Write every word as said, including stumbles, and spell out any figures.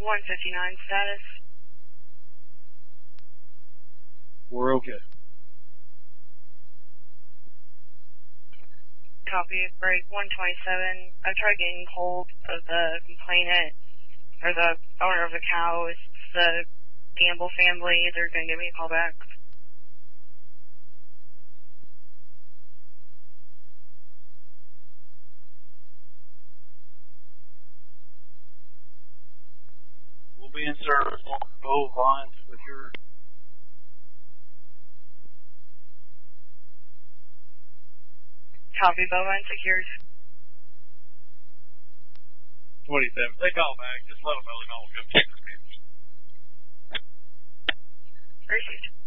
one fifty-nine status. We're okay. Copy, break one twenty-seven. I tried getting hold of the complainant, or the owner of the cow. It's the Gamble family. They're going to give me a call back. We'll be in service on both lines with your... Copy, bovine secured. twenty-seven. They call back. Just let them know they're going to go check the people. Received.